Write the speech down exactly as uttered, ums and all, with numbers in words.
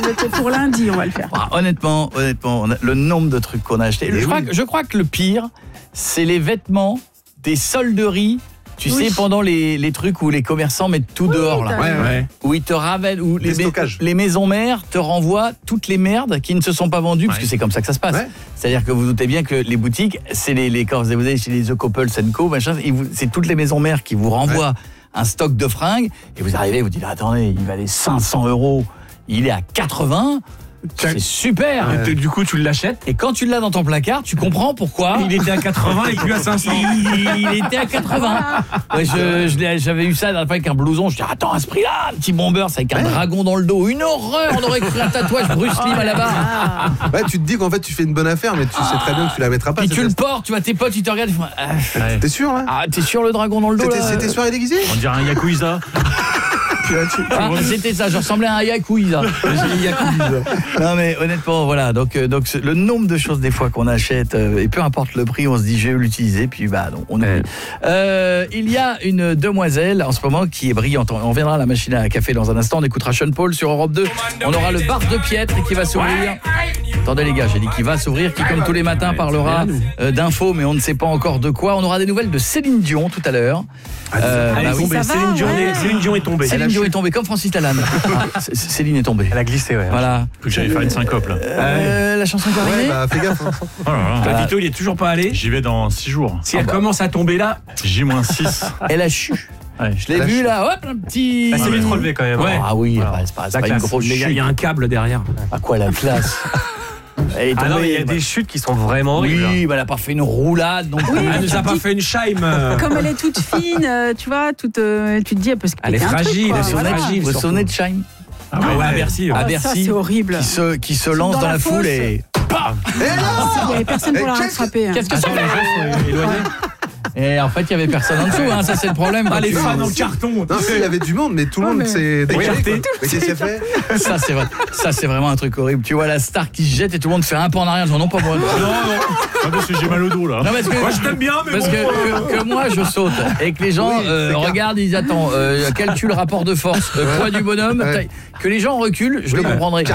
être pour lundi, on va le faire. Ah, honnêtement, honnêtement, on a le nombre de trucs qu'on a achetés. Je, oui. crois que, je crois que le pire, c'est les vêtements des solderies. Tu oui. sais, pendant les, les trucs où les commerçants mettent tout oui, dehors, là. Ouais, ouais. Où ils te ramènent, où les, les, les maisons mères te renvoient toutes les merdes qui ne se sont pas vendues, ouais. parce que c'est comme ça que ça se passe. Ouais. C'est-à-dire que vous doutez bien que les boutiques, c'est les, les quand vous allez chez les The Couples and Co, machin, c'est toutes les maisons mères qui vous renvoient ouais. un stock de fringues, et vous arrivez, vous dites, attendez, il valait cinq cents euros, il est à quatre-vingts. C'est super. Ouais. Du coup, tu l'achètes. Et quand tu l'as dans ton placard, tu comprends pourquoi. Il était à quatre-vingts et plus à cinq cents. Il, il était à quatre-vingts. Ouais, je, je j'avais eu ça la dernière fois avec un blouson. Je dis attends, à ce prix-là, un petit bomber, c'est avec un ouais. dragon dans le dos. Une horreur. On aurait cru un tatouage Bruce Lee à la barre. Ouais, tu te dis qu'en fait tu fais une bonne affaire, mais tu sais très bien que tu la mettras pas. Et tu le portes, tu vois tes potes, ils te regardent. Ils font, ah, ouais. T'es sûr là? Ah, t'es sûr le dragon dans le dos là? C'était soirée déguisée? On dirait un yakuza. Ah, c'était ça, je ressemblais à un yakuza. Non mais honnêtement, voilà, donc, donc le nombre de choses des fois qu'on achète, euh, et peu importe le prix, on se dit je vais l'utiliser, puis bah non, on oublie. Ouais. Euh, il y a une demoiselle en ce moment qui est brillante. On viendra à la machine à café dans un instant, on écoutera Sean Paul sur Europe deux. On aura le bar de Pietre qui va s'ouvrir. Attendez les gars, j'ai dit qu'il va s'ouvrir, qui comme tous les matins parlera euh, d'infos, mais on ne sait pas encore de quoi. On aura des nouvelles de Céline Dion tout à l'heure. Euh, bah oui, Céline, va, Dion ouais. est, Céline Dion est tombée. Céline Dion est tombée comme Francis Lalanne. Ah, Céline est tombée. Elle a glissé, ouais. Voilà. Faut que j'aille faire une syncope là. Euh, la chanson est arrivée. Ouais, bah fais gaffe. Oh là là. Vito, il est toujours pas allé. J'y vais dans six jours. Si ah elle bah. commence à tomber là, J moins six. Elle a chu. Ouais, je l'ai vu là, hop, un petit. Elle s'est vite relevée quand même. Ouais. Ah oui, voilà. bah, c'est pas, c'est pas une grosse chute. Il y a un câble derrière. À quoi la classe? Tombée, ah non, il y a des chutes qui sont vraiment horribles. Oui, bah elle a pas fait une roulade. Donc oui, elle nous a pas fait une chime. Comme elle est toute fine, euh, tu vois, toute, euh, tu te dis parce elle est fragile, elle est voilà. fragile. Vous vous souvenez de Chime? Ah ouais, ouais, à Bercy. Oh, à Bercy, ça, c'est horrible. Qui se, qui se lance dans, dans la, la foule et. Bam! Il n'y avait personne pour la rattraper. Qu'est-ce que ça fait? Et en fait, il y avait personne en dessous, hein, ça c'est le problème. Ah, les fans en carton. Non, il y avait du monde, mais tout le monde s'est déclaré. Mais qu'est-ce qu'il fait? Ça c'est vrai, ça c'est vraiment un truc horrible. Tu vois la star qui se jette et tout le monde fait un pas en arrière, genre non pas moi. Non, non. Ah parce que j'ai mal au dos là. Non, parce que, moi je t'aime bien, mais parce bon, que, que, que moi je saute et que les gens oui, euh, regardent, ils disent attends, euh, calcule rapport de force, euh, poids du bonhomme, ouais. Que les gens reculent, je oui, le comprendrais.